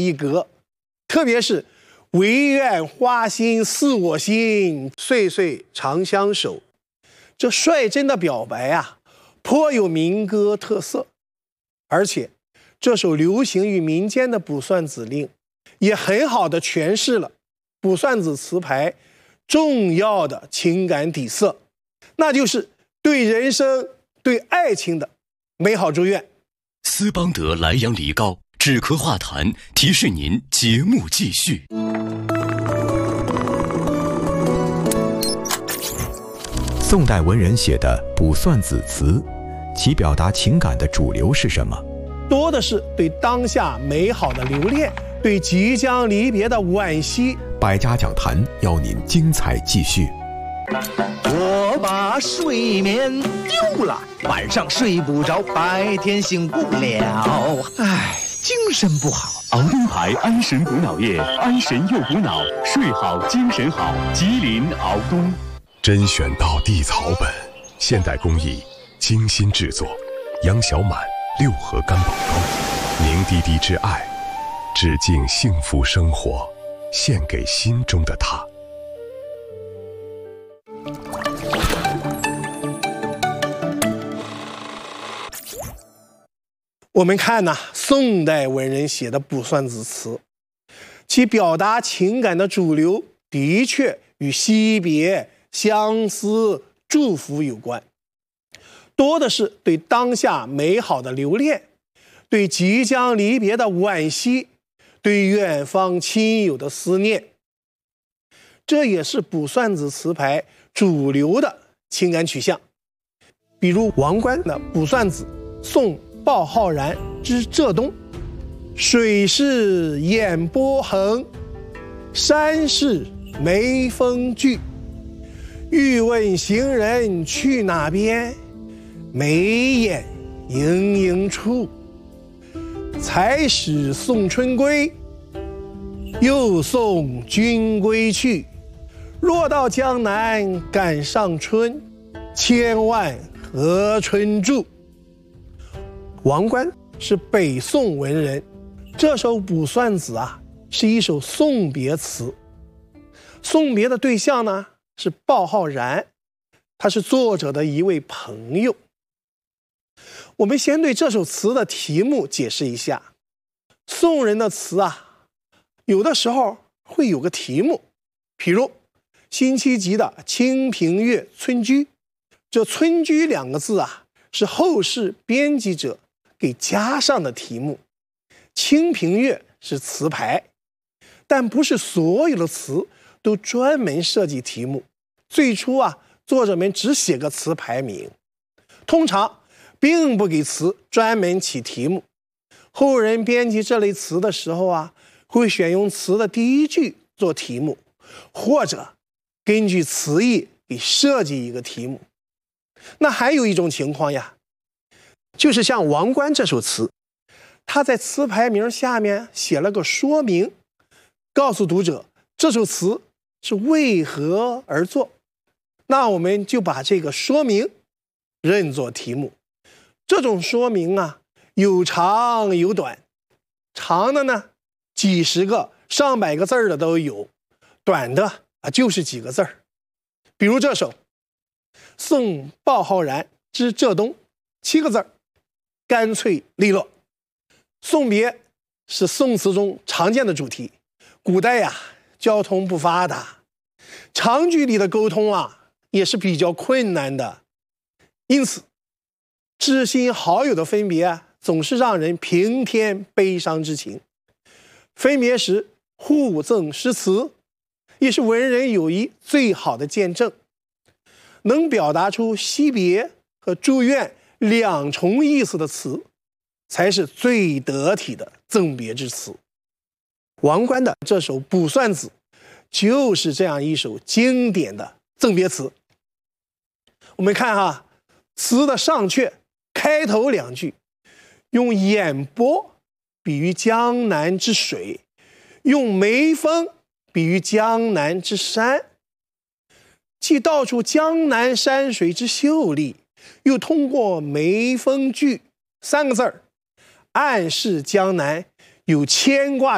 一格，特别是唯愿花心似我心，岁岁长相守，这率真的表白啊，颇有民歌特色。而且这首流行于民间的卜算子令，也很好的诠释了卜算子词牌重要的情感底色，那就是对人生、对爱情的美好祝愿。 斯邦德莱阳梨膏止咳化痰，提示您节目继续。 宋代文人写的卜算子词，其表达情感的主流是什么？ 多的是对当下美好的留恋，对即将离别的惋惜。 百家讲坛邀您精彩继续。 我把睡眠丢了，晚上睡不着，白天醒不了，唉，精神不好。 熬东牌安神补脑液，安神又补脑，睡好精神好。吉林熬东， 甄选到地草本，现代工艺，精心制作，杨小满六合干宝膏，凝滴滴之爱，致敬幸福生活，献给心中的他。 我们看呐，宋代文人写的卜算子词，其表达情感的主流的确与惜别、相思、祝福有关，多的是对当下美好的留恋，对即将离别的惋惜，对远方亲友的思念。这也是卜算子词牌主流的情感取向。比如王观的卜算子宋鲍浩然之浙东，水是眼波横，山是眉峰聚，欲问行人去哪边，眉眼盈盈处。才使送春归，又送君归去。若到江南赶上春，千万和春住。王观是北宋文人，这首卜算子啊，是一首送别词。送别的对象呢是鲍浩然，他是作者的一位朋友。我们先对这首词的题目解释一下。宋人的词啊，有的时候会有个题目，譬如辛弃疾的《清平乐·村居》，这村居两个字啊，是后世编辑者给加上的题目。清平乐是词牌，但不是所有的词都专门设计题目。最初啊，作者们只写个词牌名，通常并不给词专门起题目。后人编辑这类词的时候啊，会选用词的第一句做题目，或者根据词义给设计一个题目。那还有一种情况呀，就是像王观这首词，他在词牌名下面写了个说明，告诉读者这首词是为何而作。那我们就把这个说明认作题目。这种说明啊，有长有短，长的呢几十个、上百个字的都有，短的啊就是几个字儿。比如这首宋鲍浩然之浙东，7个字，干脆利落。送别是宋词中常见的主题，古代呀交通不发达，长距离的沟通啊也是比较困难的，因此知心好友的分别啊，总是让人平添悲伤之情。分别时互赠诗词，也是文人友谊最好的见证。能表达出惜别和祝愿两重意思的词，才是最得体的赠别之词。王观的这首卜算子就是这样一首经典的赠别词。我们看哈，词的上阙开头两句用眼波比喻江南之水，用眉峰比喻江南之山，既道出江南山水之秀丽，又通过眉峰聚3个字儿暗示江南有牵挂